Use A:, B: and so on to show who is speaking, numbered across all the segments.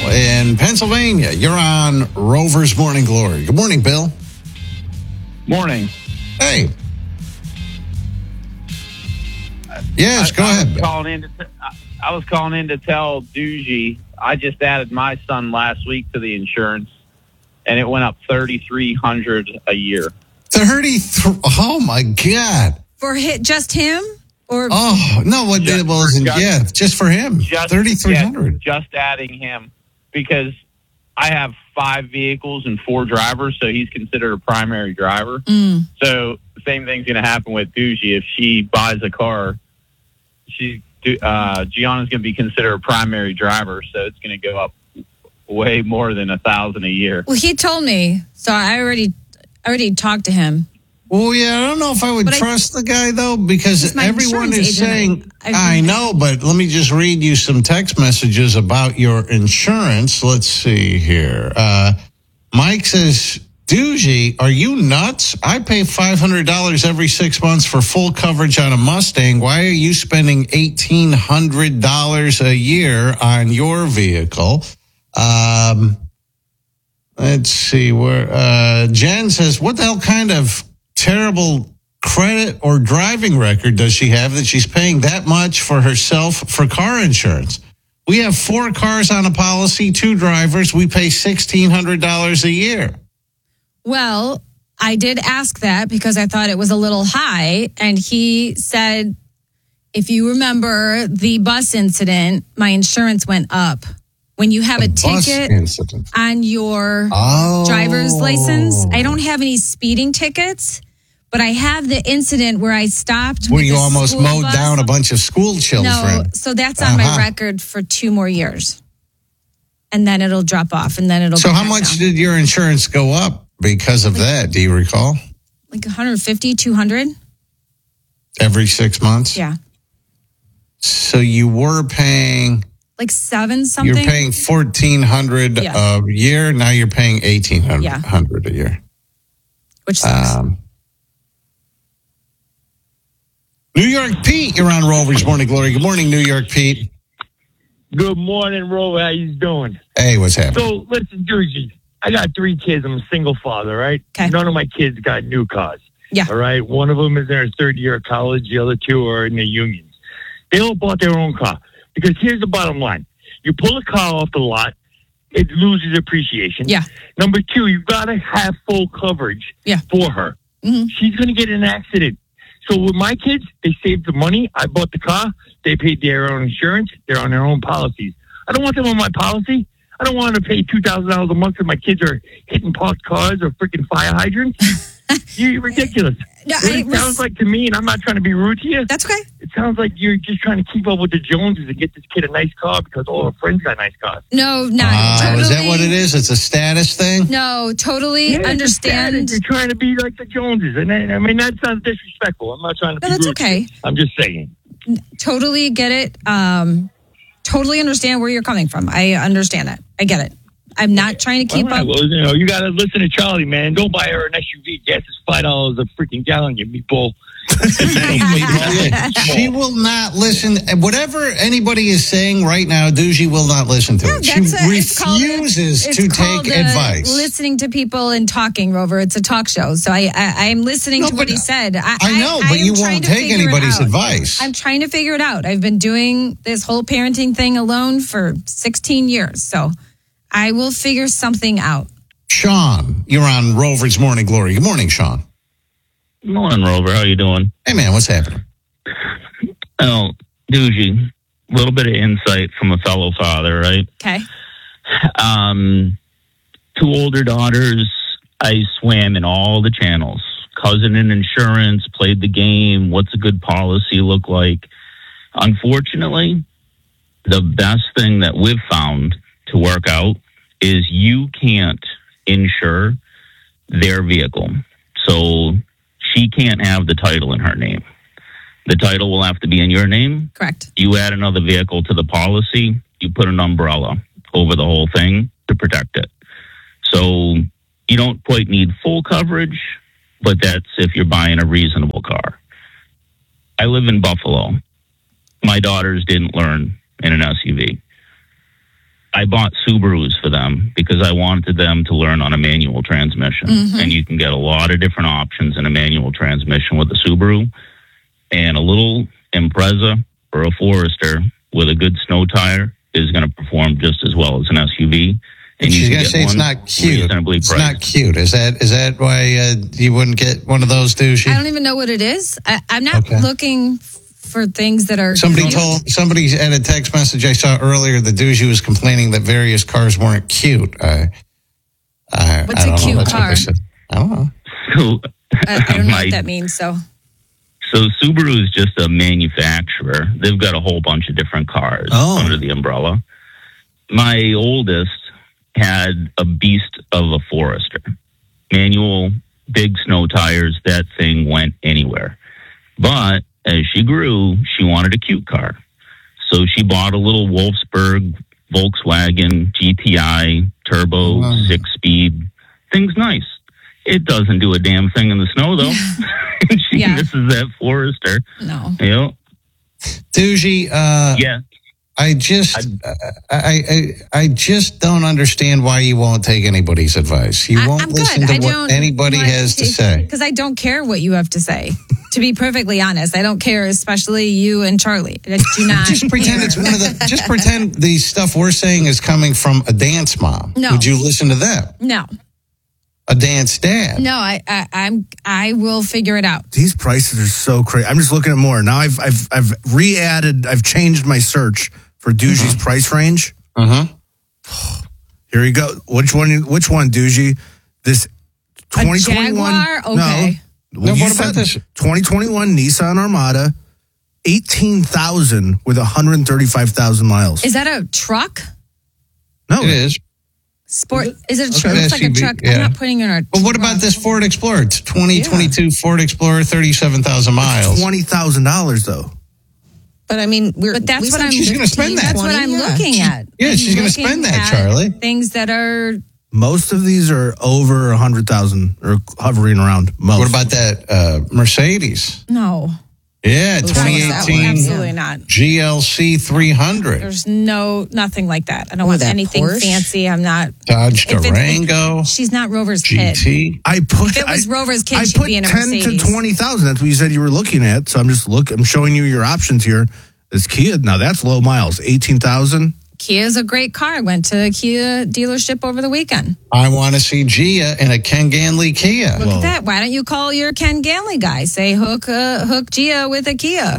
A: in Pennsylvania. You're on Rover's Morning Glory. Good morning, Bill.
B: Morning.
A: Hey. Yes, go ahead.
B: I was calling in to tell Doogie I just added my son last week to the insurance, and it went up $3,300 a year.
A: 33. Oh my God!
C: For just him, or
A: no, what it was? Just for him. $3,300.
B: Just adding him because I have 5 vehicles and 4 drivers, so he's considered a primary driver. So the same thing's going to happen with Doogie. If she buys a car, Gianna's going to be considered a primary driver, so it's going to go up way more than $1,000 a year.
C: Well, he told me, so I already talked to him.
A: Well, yeah, I don't know if I would trust the guy, though, because everyone is saying, I know, but let me just read you some text messages about your insurance. Let's see here. Mike says, Doogie, are you nuts? I pay $500 every 6 months for full coverage on a Mustang. Why are you spending $1,800 a year on your vehicle? Let's see where Jen says, what the hell kind of terrible credit or driving record does she have that she's paying that much for herself for car insurance? We have 4 cars on a policy, 2 drivers. We pay $1,600 a year.
C: Well, I did ask that because I thought it was a little high. And he said, if you remember the bus incident, my insurance went up. When you have a ticket on your driver's license, I don't have any speeding tickets, but I have the incident where I stopped.
A: Where you almost mowed down a bunch of school children.
C: No, so that's on my record for 2 more years. And then it'll drop off, and then it'll
A: So how much did your insurance go up because of that? Do you recall?
C: Like $150, $200.
A: Every 6 months?
C: Yeah.
A: So you were paying...
C: Like 7 something?
A: You're paying $1,400 a year. Now you're paying $1,800 a year.
C: Which sucks.
A: New York Pete, you're on Rover's Morning Glory. Good morning, New York Pete.
D: Good morning, Rover. How you doing?
A: Hey, what's happening?
D: So, listen, Doogie, I got 3 kids. I'm a single father, right?
C: Okay.
D: None of my kids got new cars.
C: Yeah.
D: All right? One of them is in their 3rd year of college. The other 2 are in the unions. They all bought their own car. Because here's the bottom line. You pull a car off the lot, it loses appreciation.
C: Yeah.
D: Number 2, you've got to have full coverage for her.
C: Mm-hmm.
D: She's going to get in an accident. So with my kids, they saved the money. I bought the car. They paid their own insurance. They're on their own policies. I don't want them on my policy. I don't want to pay $2,000 a month if my kids are hitting parked cars or freaking fire hydrants. You're ridiculous.
C: No,
D: it sounds like to me, and I'm not trying to be rude to you.
C: That's okay.
D: It sounds like you're just trying to keep up with the Joneses and get this kid a nice car because all her friends got nice cars.
C: No, not totally.
A: Is that what it is? It's a status thing?
C: No, totally understand.
D: You're trying to be like the Joneses. And I mean, that sounds disrespectful. I'm not trying to be rude.
C: That's okay.
D: I'm just saying.
C: Totally get it. Totally understand where you're coming from. I understand that. I get it. I'm not trying to keep up.
D: Well, you got to listen to Charlie, man. Don't buy her an SUV. Gas is $5 a freaking gallon, you meatball.
A: She will not listen. Whatever anybody is saying right now, Doogie will not listen to it. She refuses to take advice.
C: Listening to people and talking, Rover. It's a talk show. So I'm listening to what he said.
A: I know, but you won't take anybody's advice.
C: I'm trying to figure it out. I've been doing this whole parenting thing alone for 16 years. So I will figure something out.
A: Sean, you're on Rover's Morning Glory. Good morning, Sean.
E: Good morning, Rover. How you doing?
A: Hey, man, what's happening?
E: Oh, Doogie, a little bit of insight from a fellow father, right?
C: Okay.
E: 2 older daughters. I swam in all the channels. Cousin and insurance, played the game. What's a good policy look like? Unfortunately, the best thing that we've found to work out is you can't insure their vehicle. So she can't have the title in her name. The title will have to be in your name.
C: Correct.
E: You add another vehicle to the policy, you put an umbrella over the whole thing to protect it. So you don't quite need full coverage, but that's if you're buying a reasonable car. I live in Buffalo. My daughters didn't learn in an SUV. I bought Subarus for them because I wanted them to learn on a manual transmission. Mm-hmm. And you can get a lot of different options in a manual transmission with a Subaru. And a little Impreza or a Forester with a good snow tire is going to perform just as well as an SUV.
A: And she's going to say it's not cute. It's not cute. Is that why you wouldn't get one of those, douchey?
C: I don't even know what it is. I'm not looking for things that are.
A: Somebody had a text message I saw earlier. The douchey was complaining that various cars weren't cute.
C: What's a cute car?
A: I don't know.
E: So,
C: I don't know what that means. So
E: Subaru is just a manufacturer. They've got a whole bunch of different cars under the umbrella. My oldest had a beast of a Forester. Manual, big snow tires, that thing went anywhere. But as she grew, she wanted a cute car. So she bought a little Wolfsburg Volkswagen GTI turbo 6-speed. Thing's nice. It doesn't do a damn thing in the snow, though. She misses that Forester.
C: No.
E: Yep.
A: Douchey,
E: yeah.
A: I just don't understand why you won't take anybody's advice. You won't listen to what anybody has to say.
C: Because I don't care what you have to say. To be perfectly honest, I don't care, especially you and Charlie. I do not.
A: Just pretend it's one of the. Just pretend the stuff we're saying is coming from a dance mom.
C: No.
A: Would you listen to that?
C: No.
A: A dance dad.
C: No, I will figure it out.
F: These prices are so crazy. I'm just looking at more now. I've re-added. I've changed my search for Douchey's price range. Here we go. Which one, Douchey? This 2021.
C: A Jaguar? Okay.
A: No, what about this?
F: 2021 Nissan Armada, 18,000 with 135,000 miles.
C: Is that a truck?
F: No,
A: it is.
C: Sport? Is it a truck? It looks like a truck. Yeah. I'm not putting it in our.
A: But what about this Ford Explorer? It's 2022 Ford Explorer, 37,000 miles.
F: $20,000 though.
G: But I mean,
C: that's what I'm.
A: She's going to spend that.
C: That's what I'm looking at.
A: Yeah, she's going to spend that, Charlie.
C: Things that are.
F: Most of these are over 100,000 or hovering around. Most.
A: What about that Mercedes?
C: No.
A: Yeah, 2018.
C: Absolutely not.
A: GLC 300.
C: There's nothing like that. I don't want anything
G: Porsche?
C: fancy. I'm not.
A: Dodge Durango.
C: She's not Rover's kid.
A: GT.
C: If it was Rover's kid, she'd be in a Mercedes.
F: 10 to 20,000. That's what you said you were looking at. So I'm showing you your options here. This Kia, now that's low miles. 18,000.
C: Kia's a great car. I went to a Kia dealership over the weekend.
A: I want to see Gia in a Ken Ganley Kia.
C: Look at that. Why don't you call your Ken Ganley guy? Say hook Gia with a Kia.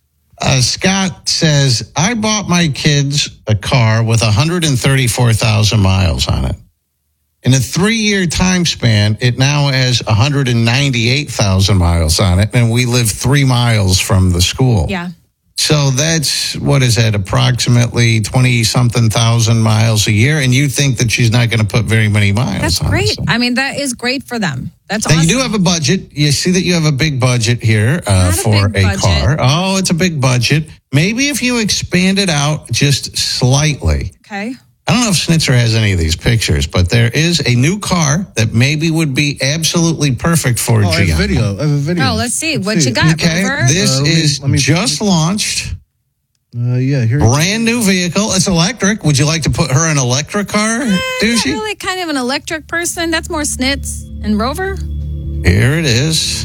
A: Scott says, I bought my kids a car with 134,000 miles on it. In a 3-year time span, it now has 198,000 miles on it, and we live 3 miles from the school.
C: Yeah.
A: So that's, what is that, approximately 20-something thousand miles a year, and you think that she's not going to put very many miles
C: That's
A: on
C: great.
A: it, so.
C: I mean, that is great for them. That's
A: now,
C: awesome.
A: you do have a budget. You see that you have a big budget here for a car. Oh, it's a big budget. Maybe if you expand it out just slightly.
C: Okay.
A: I don't know if Schnitzer has any of these pictures, but there is a new car that maybe would be absolutely perfect for Gia.
F: I have a video.
C: Oh, let's see. What you got,
A: okay,
C: Rover?
A: This is just launched.
F: Here.
A: Brand new vehicle. It's electric. Would you like to put her in an electric car,
C: I'm not
A: Douchey?
C: really kind of an electric person. That's more Schnitz and Rover.
A: Here it is.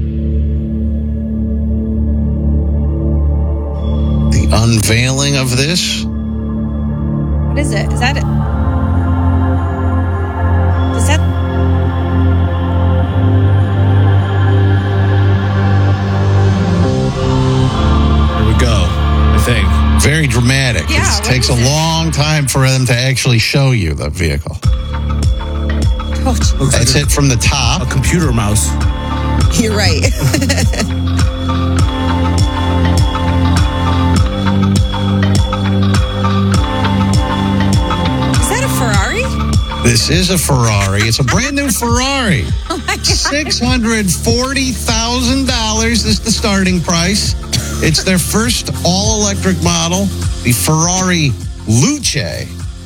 A: The unveiling of this.
C: What is it? Is that it? Is that?
F: Here we go, I think.
A: Very dramatic.
C: Yeah,
A: It takes a long time for them to actually show you the vehicle.
C: Oh,
A: That's it from the top.
F: A computer mouse.
G: You're right.
A: This is a Ferrari. It's a brand new Ferrari.
C: Oh my God.
A: $640,000 is the starting price. It's their first all-electric model, the Ferrari Luce.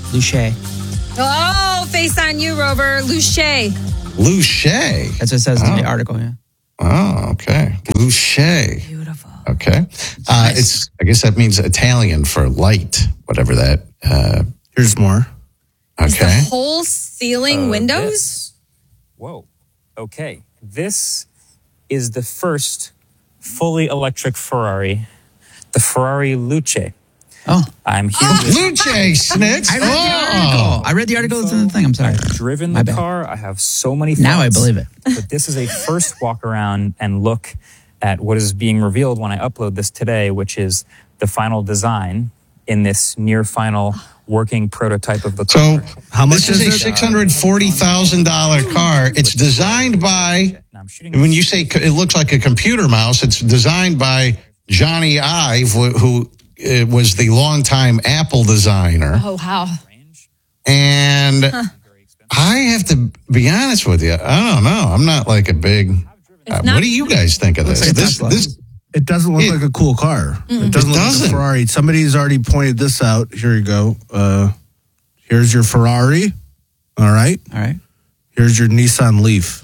C: Oh, face on you, Rover. Luce.
A: Luce.
H: That's what it says in the article, yeah.
A: Oh, okay. Luce.
C: Beautiful.
A: Okay.
H: Nice.
A: I guess that means Italian for light, whatever that
F: Here's more.
C: Is the
A: Okay.
C: whole ceiling windows?
I: Whoa. Okay. This is the first fully electric Ferrari, the Ferrari Luce.
H: Oh.
I: I'm here with
A: Luce Snitz.
H: I read the article. It's in the thing. I'm sorry.
I: I've driven
H: My
I: the
H: bad.
I: car. I have so many thoughts.
H: Now I believe it.
I: But this is a first walk around and look at what is being revealed when I upload this today, which is the final design in this near final working prototype of the car.
A: So, how much is a $640,000 car? It's designed by, when you say it looks like a computer mouse, it's designed by Johnny Ive, who was the longtime Apple designer.
C: Oh, wow.
A: And I have to be honest with you. I don't know. I'm not like a big. What do you guys think of this? This
F: it doesn't look like a cool car. It doesn't look like a Ferrari. Somebody's already pointed this out. Here you go. Here's your Ferrari. All right. Here's your Nissan Leaf.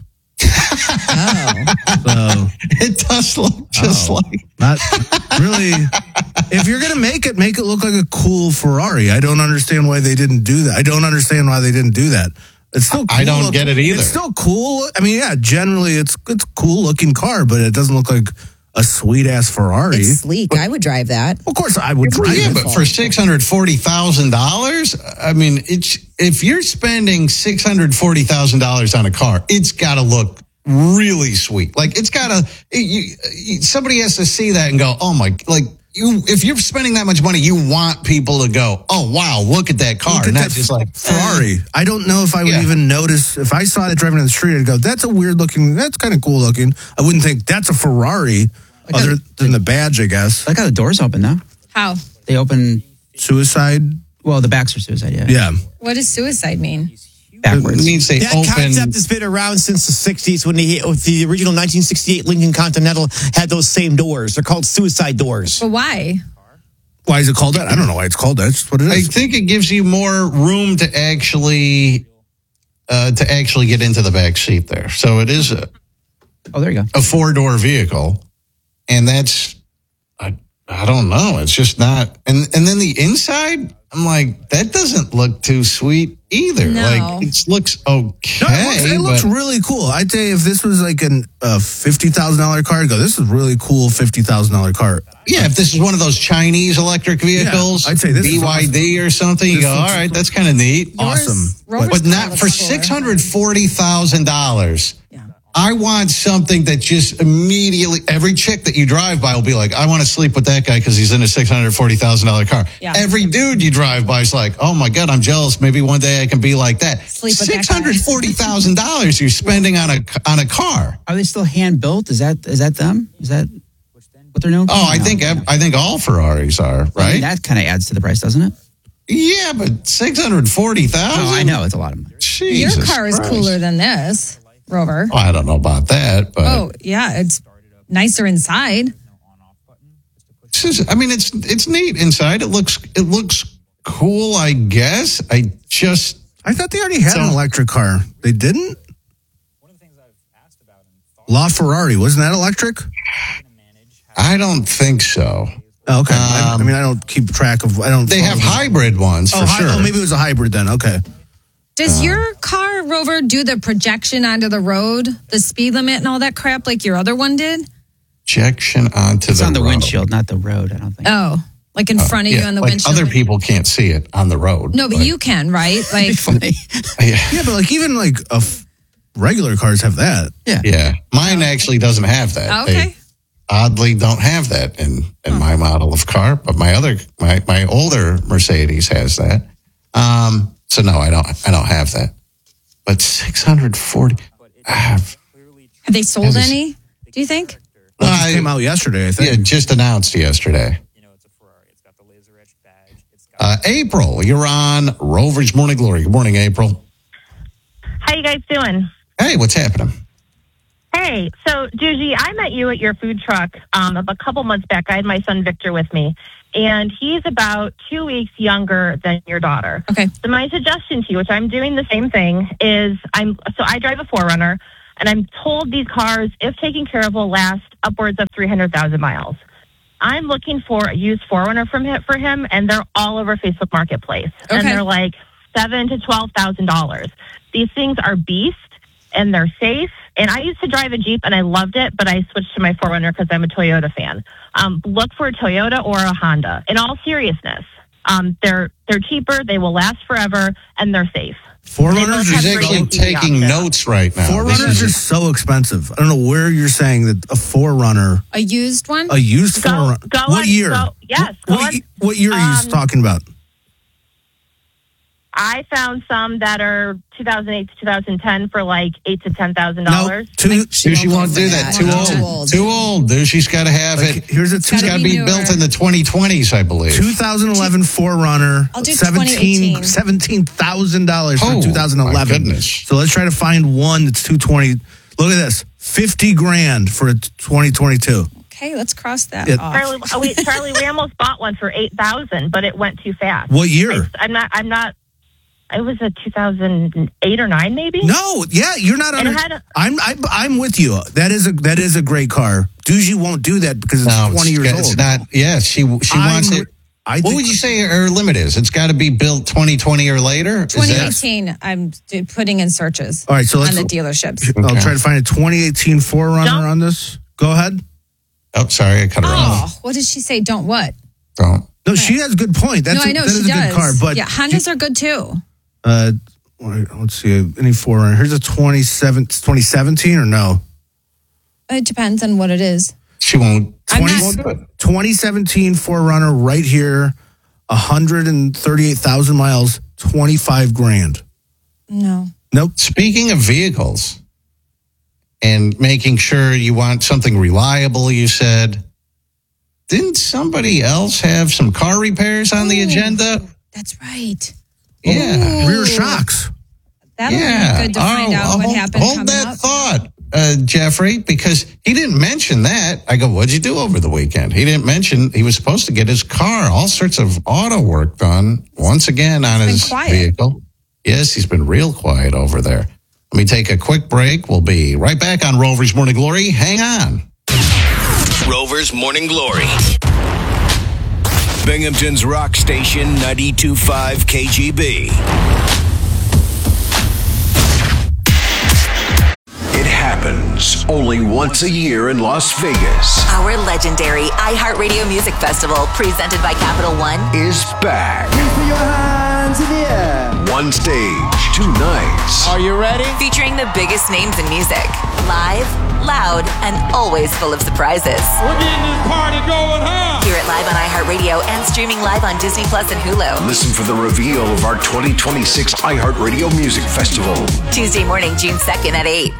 F: So,
A: it does look just like.
F: Not really. If you're going to make it look like a cool Ferrari. I don't understand why they didn't do that. I don't understand why they didn't do that. It's still cool.
A: I don't get it either.
F: It's still cool. I mean, yeah, generally it's a cool looking car, but it doesn't look like a sweet ass Ferrari.
G: It's sleek. I would drive that.
F: Of course, I would drive
A: Yeah,
F: it.
A: but for $640,000, I mean, if you're spending $640,000 on a car, it's got to look really sweet. Like it's got to. Somebody has to see that and go, "Oh my!" Like if you're spending that much money, you want people to go, "Oh wow, look at that car!"
F: Not just like Ferrari. I don't know if I would even notice if I saw it driving down the street. I'd go, "That's a weird looking. That's kind of cool looking." I wouldn't think that's a Ferrari, other than the badge, I guess.
H: I got the doors open now.
C: How?
H: They open
F: suicide.
H: Well, the backs are suicide. Yeah.
F: Yeah.
C: What does suicide mean?
H: Backwards.
A: It means they
J: that
A: open.
J: concept has been around since the 60s when the original 1968 Lincoln Continental had those same doors. They're called suicide doors.
C: But why?
F: Why is it called that? I don't know why it's called that. It's just what it is.
A: I think it gives you more room to actually get into the back seat there. So it is
H: there you go.
A: a 4-door vehicle, and that's I don't know. It's just not. And then the inside, I'm like, that doesn't look too sweet either.
C: No.
A: Like it looks okay.
F: No, it looks really cool. I'd say if this was like a $50,000 car, I'd go, this is a really cool $50,000 car.
A: Yeah, if this is one of those Chinese electric vehicles,
F: I'd say this is
A: BYD or something, you go, all right, that's kind of neat.
F: Awesome.
A: But not for $640,000. I want something that just immediately, every chick that you drive by will be like, I want to sleep with that guy because he's in a $640,000 car.
C: Yeah.
A: Every dude you drive by is like, oh my God, I'm jealous. Maybe one day I can be like that.
C: Sleep with that guy.
A: $640,000 you're spending on a car.
H: Are they still hand built? Is that them? Is that what they're known for?
A: Oh, I think all Ferraris are, right?
H: I mean, that kind of adds to the price, doesn't it?
A: Yeah, but $640,000.
H: Oh, I know it's a lot of money.
A: Jesus
C: Your car is
A: Christ.
C: cooler than this, Rover.
A: Well, I don't know about that, but
C: Oh, yeah, it's nicer inside.
A: it's neat inside. It looks cool, I guess. I
F: thought they already had an electric car. They didn't? LaFerrari, wasn't that electric?
A: I don't think so.
F: Oh, okay. I mean, I don't keep track of.
A: They have hybrid ones for sure.
F: Oh, maybe it was a hybrid then. Okay.
C: Does your car, Rover, do the projection onto the road, the speed limit and all that crap like your other one did?
A: Projection onto
H: It's
A: the
H: on the
A: road.
H: windshield, not the road, I don't think.
C: Oh, like in front of you on the
A: like
C: windshield?
A: other people can't see it on the road.
C: No, but you can, right? Like,
H: Funny.
F: Yeah, but like even like regular cars have that.
A: Yeah. Mine actually doesn't have that.
C: okay.
A: They oddly don't have that in my model of car, but my older Mercedes has that. So no, I don't have that. But 640.
C: Have they sold any, do you think?
F: It just came out yesterday, I think.
A: Yeah, just announced yesterday. April, you're on Rover's Morning Glory. Good morning, April.
K: How you guys doing?
A: Hey, what's happening?
K: Hey, so Doogie, I met you at your food truck a couple months back. I had my son Victor with me, and he's about 2 weeks younger than your daughter.
C: Okay.
K: So my suggestion to you, which I'm doing the same thing, is I drive a 4Runner, and I'm told these cars, if taken care of, will last upwards of 300,000 miles. I'm looking for a used 4Runner for him, and they're all over Facebook Marketplace. Okay. And they're like $7,000 to $12,000. These things are beast, and they're safe. And I used to drive a Jeep, and I loved it, but I switched to my 4Runner because I'm a Toyota fan. Look for a Toyota or a Honda. In all seriousness, they're cheaper, they will last forever, and they're safe.
A: 4Runners are actually taking notes right now.
F: 4Runners are so expensive. I don't know where you're saying that a 4Runner.
C: A used one?
F: A used 4Runner. What year? What year are you talking about?
K: I found some that are 2008 to 2010 for like $8,000 to $10,000.
A: She won't do that. Too old. She's got to have it. It's got to be built in the 2020s, I believe.
F: 2011 4Runner.
C: I'll do
F: $17,000 for 2011. So let's try to find one that's 220. Look at this, $50,000 for a 2022.
C: Okay, let's cross that off.
K: Charlie, we almost bought one for $8,000, but it went too fast.
F: What year?
K: I'm not. It was a 2008 or 9, maybe.
F: No, yeah, you're not. I'm with you. That is a great car. Doogie won't do that because it's 20 years old.
A: It's not. Yeah, she wants it. What would you say her limit is? It's got to be built 2020 or later.
C: 2018. I'm putting in searches.
F: All right, so
C: on the dealerships.
F: Okay. I'll try to find a 2018 4Runner on this. Go ahead.
A: Oh, sorry, I cut her off.
C: What did she say? Don't what?
A: Don't.
F: No, she has a good point.
C: I know
F: that is a good car, but
C: yeah, Hondas are good too.
F: Let's see. Any 4Runner? Here's a 2017 or no?
C: It depends on what it is.
A: She won't.
F: 2017 4Runner right here, 138,000 miles, $25,000.
C: No.
F: Nope.
A: Speaking of vehicles and making sure you want something reliable, you said, didn't somebody else have some car repairs on the agenda?
C: That's right.
A: Yeah.
F: Rear shocks.
C: That'll be good to find out what happened.
A: Hold that thought, Jeffrey, because he didn't mention that. I go, what'd you do over the weekend? He didn't mention he was supposed to get his car, all sorts of auto work done once again on his vehicle. Yes, he's been real quiet over there. Let me take a quick break. We'll be right back on Rover's Morning Glory. Hang on.
L: Rover's Morning Glory. Binghamton's rock station, 92.5 KGB. It happens only once a year in Las Vegas.
M: Our legendary iHeartRadio Music Festival, presented by Capital One,
L: is back.
N: Put your hands in the air.
L: One stage, 2 nights.
N: Are you ready?
M: Featuring the biggest names in music. Live, loud, and always full of surprises.
N: We're getting this party going, huh?
M: Hear it live on iHeartRadio and streaming live on Disney Plus and Hulu.
L: Listen for the reveal of our 2026 iHeartRadio Music Festival.
M: Tuesday morning, June 2nd at 8.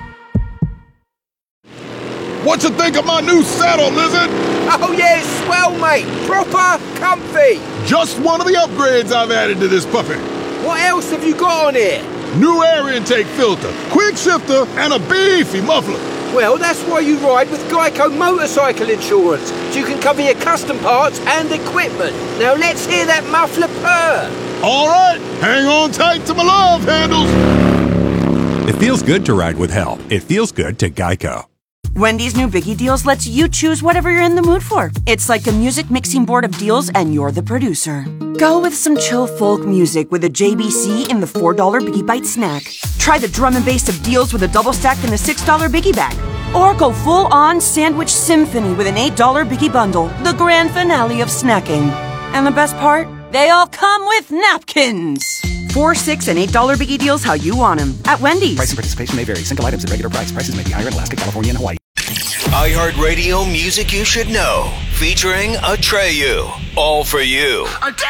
O: What you think of my new saddle, Lizard?
P: Oh, yeah, it's swell, mate. Proper comfy.
O: Just one of the upgrades I've added to this puppy.
P: What else have you got on here?
O: New air intake filter, quick shifter, and a beefy muffler.
P: Well, that's why you ride with Geico Motorcycle Insurance, so you can cover your custom parts and equipment. Now let's hear that muffler purr.
O: All right, hang on tight to my love handles.
Q: It feels good to ride with help. It feels good to Geico.
R: Wendy's new Biggie Deals lets you choose whatever you're in the mood for. It's like a music mixing board of deals, and you're the producer. Go with some chill folk music with a JBC in the $4 Biggie Bite snack. Try the drum and bass of deals with a double stack in the $6 Biggie Bag. Or go full-on sandwich symphony with an $8 Biggie Bundle, the grand finale of snacking. And the best part? They all come with napkins. $4, $6, and $8 Biggie Deals how you want them at Wendy's.
S: Price and participation may vary. Single items at regular price. Prices may be higher in Alaska, California, and Hawaii.
L: iHeartRadio Music You Should Know, featuring Atreyu. All for you.